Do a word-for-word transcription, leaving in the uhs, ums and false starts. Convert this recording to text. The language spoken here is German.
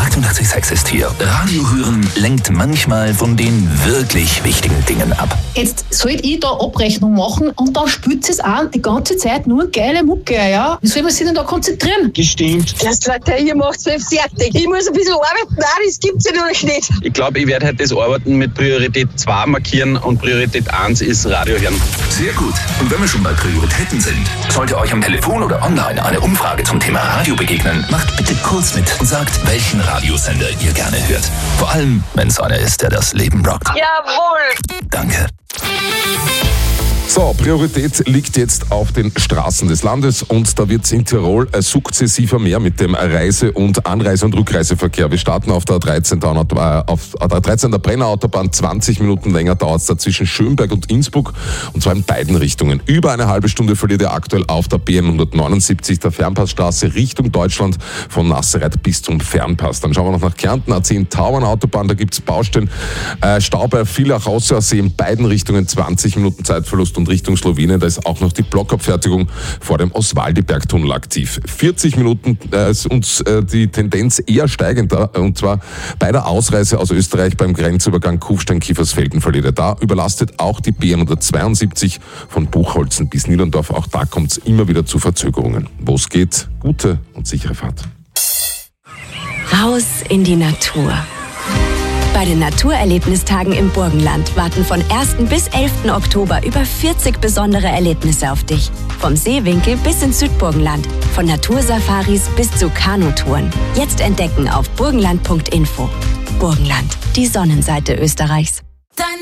achtundachtzig Komma sechs ist hier. Radio hören lenkt manchmal von den wirklich wichtigen Dingen ab. Jetzt sollte ich da Abrechnung machen und dann spült es an die ganze Zeit nur geile Mucke, ja? Wie soll man sich denn da konzentrieren? Gestimmt. Erst Leute, ihr macht's mir fertig. Ich muss ein bisschen arbeiten. Nein, das gibt's ja noch nicht. Ich glaube, ich werde heute das Arbeiten mit Priorität zwei markieren und Priorität eins ist Radio hören. Sehr gut. Und wenn wir schon bei Prioritäten sind, sollte euch am Telefon oder online eine Umfrage zum Thema Radio begegnen, macht bitte kurz mit und sagt, welchen Radiosender ihr gerne hört. Vor allem, wenn es einer ist, der das Leben rockt. Jawohl. Danke. So, Priorität liegt jetzt auf den Straßen des Landes und da wird es in Tirol sukzessiver mehr mit dem Reise- und Anreise- und Rückreiseverkehr. Wir starten auf der dreizehn. auf der dreizehn. Brenner Autobahn, zwanzig Minuten länger dauert es da zwischen Schönberg und Innsbruck und zwar in beiden Richtungen. Über eine halbe Stunde verliert ihr aktuell auf der B N hundertneunundsiebzig, der Fernpassstraße Richtung Deutschland von Nassereit bis zum Fernpass. Dann schauen wir noch nach Kärnten, A zehn Tauern Autobahn, da gibt es Baustellen, äh, Stau bei Villach Außersee in beiden Richtungen, zwanzig Minuten Zeitverlust und Richtung Slowenien, da ist auch noch die Blockabfertigung vor dem Oswaldiberg-Tunnel aktiv. vierzig Minuten äh, ist uns äh, die Tendenz eher steigender, und zwar bei der Ausreise aus Österreich beim Grenzübergang Kufstein-Kiefersfelden verliert er. Da überlastet auch die B N hundertzweiundsiebzig von Buchholzen bis Niederndorf. Auch da kommt es immer wieder zu Verzögerungen. Wo es geht, gute und sichere Fahrt. Raus in die Natur. Bei den Naturerlebnistagen im Burgenland warten von ersten bis elften Oktober über vierzig besondere Erlebnisse auf dich. Vom Seewinkel bis ins Südburgenland, von Natursafaris bis zu Kanutouren. Jetzt entdecken auf burgenland punkt info. Burgenland, die Sonnenseite Österreichs.